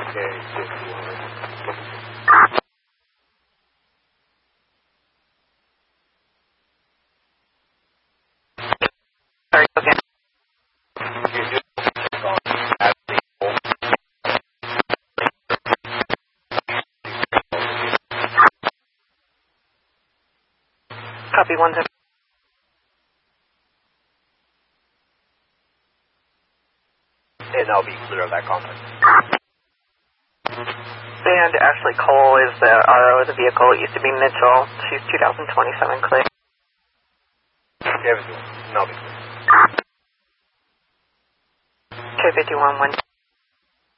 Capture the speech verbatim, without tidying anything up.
Okay, fifty-one. Sorry, okay. Copy one zero. And I'll be clear of that contact. And Ashley Cole is the R O of the vehicle. It used to be Mitchell. She's two thousand twenty-seven clear. Everything. And I'll be clear. two fifty-one one.